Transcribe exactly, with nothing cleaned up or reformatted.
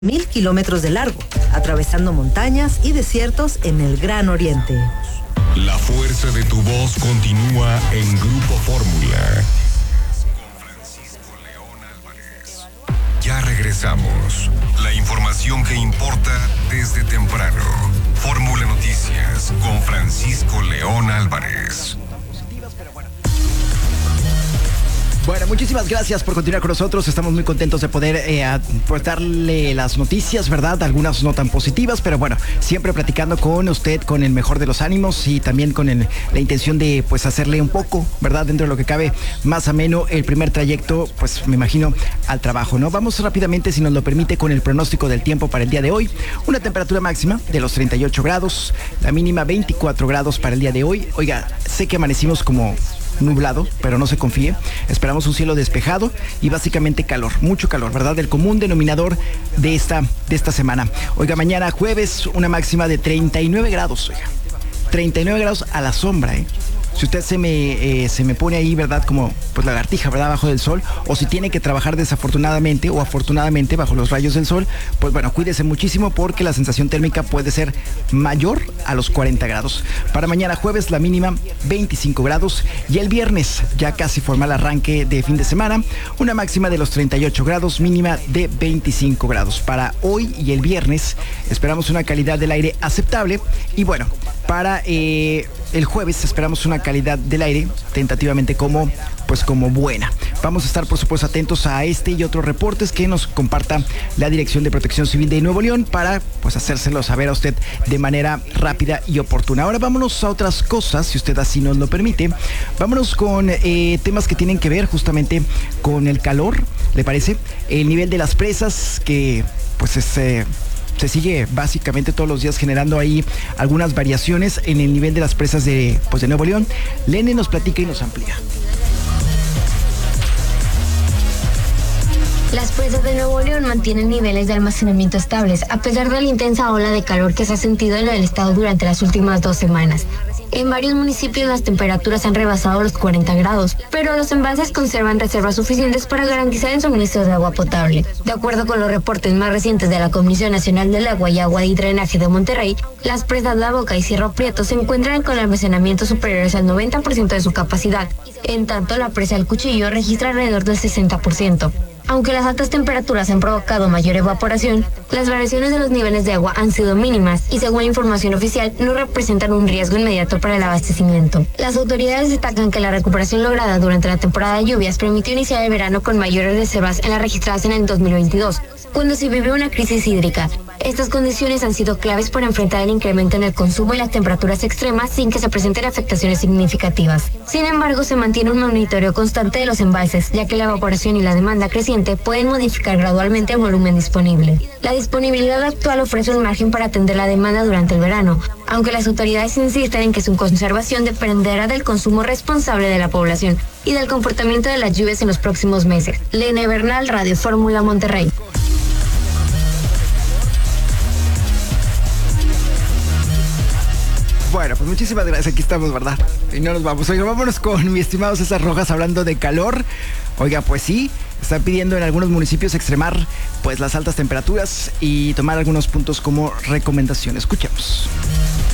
Mil kilómetros de largo, atravesando montañas y desiertos en el Gran Oriente. La fuerza de tu voz continúa en Grupo Fórmula. Con Francisco León Álvarez. Ya regresamos. La información que importa desde temprano. Fórmula Noticias con Francisco León Álvarez. Bueno, muchísimas gracias por continuar con nosotros. Estamos muy contentos de poder eh, pues darle las noticias, ¿verdad? Algunas no tan positivas, pero bueno, siempre platicando con usted, con el mejor de los ánimos y también con el, la intención de pues hacerle un poco, ¿verdad? Dentro de lo que cabe, más ameno el primer trayecto, pues me imagino, al trabajo, ¿no? Vamos rápidamente, si nos lo permite, con el pronóstico del tiempo para el día de hoy. Una temperatura máxima de los treinta y ocho grados, la mínima veinticuatro grados para el día de hoy. Oiga, sé que amanecimos como nublado, pero no se confíe. Esperamos un cielo despejado y básicamente calor, mucho calor, ¿verdad? El común denominador de esta, de esta semana. Oiga, mañana jueves, una máxima de treinta y nueve grados, oiga. treinta y nueve grados a la sombra, ¿eh? Si usted se me, eh, se me pone ahí, ¿verdad? Como pues lagartija, ¿verdad? Bajo del sol. O si tiene que trabajar desafortunadamente o afortunadamente bajo los rayos del sol, pues bueno, cuídese muchísimo porque la sensación térmica puede ser mayor a los cuarenta grados. Para mañana jueves, la mínima veinticinco grados. Y el viernes, ya casi formal arranque de fin de semana, una máxima de los treinta y ocho grados, mínima de veinticinco grados. Para hoy y el viernes, esperamos una calidad del aire aceptable. Y bueno, para eh, el jueves esperamos una calidad del aire tentativamente como pues como buena. Vamos a estar por supuesto atentos a este y otros reportes que nos comparta la Dirección de Protección Civil de Nuevo León para pues hacérselo saber a usted de manera rápida y oportuna. Ahora vámonos a otras cosas, si usted así nos lo permite. Vámonos con eh, temas que tienen que ver justamente con el calor, ¿le parece? El nivel de las presas que pues es... Eh, se sigue básicamente todos los días generando ahí algunas variaciones en el nivel de las presas de, pues de Nuevo León. Lene nos platica y nos amplía. Las presas de Nuevo León mantienen niveles de almacenamiento estables, a pesar de la intensa ola de calor que se ha sentido en el estado durante las últimas dos semanas. En varios municipios las temperaturas han rebasado los cuarenta grados, pero los embalses conservan reservas suficientes para garantizar el suministro de agua potable. De acuerdo con los reportes más recientes de la Comisión Nacional del Agua y Agua y Drenaje de Monterrey, las presas La Boca y Cerro Prieto se encuentran con almacenamientos superiores al noventa por ciento de su capacidad. En tanto, la presa El Cuchillo registra alrededor del sesenta por ciento. Aunque las altas temperaturas han provocado mayor evaporación, las variaciones de los niveles de agua han sido mínimas y, según la información oficial, no representan un riesgo inmediato para el abastecimiento. Las autoridades destacan que la recuperación lograda durante la temporada de lluvias permitió iniciar el verano con mayores reservas en las registradas en el dos mil veintidós, cuando se vivió una crisis hídrica. Estas condiciones han sido claves para enfrentar el incremento en el consumo y las temperaturas extremas sin que se presenten afectaciones significativas. Sin embargo, se mantiene un monitoreo constante de los embalses, ya que la evaporación y la demanda creciente pueden modificar gradualmente el volumen disponible. La disponibilidad actual ofrece un margen para atender la demanda durante el verano, aunque las autoridades insisten en que su conservación dependerá del consumo responsable de la población y del comportamiento de las lluvias en los próximos meses. Lene Bernal, Radio Fórmula Monterrey. Bueno, pues muchísimas gracias, aquí estamos, ¿verdad? Y no nos vamos. Oiga, vámonos con mi estimado César Rojas hablando de calor. Oiga, pues sí, están pidiendo en algunos municipios extremar pues las altas temperaturas y tomar algunos puntos como recomendación. Escuchemos.